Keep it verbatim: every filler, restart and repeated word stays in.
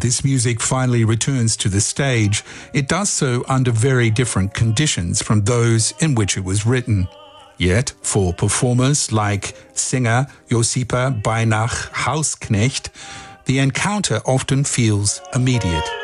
this music finally returns to the stage, it does so under very different conditions from those in which it was written. Yet, for performers like singer Josipa Beinach Hausknecht, the encounter often feels immediate.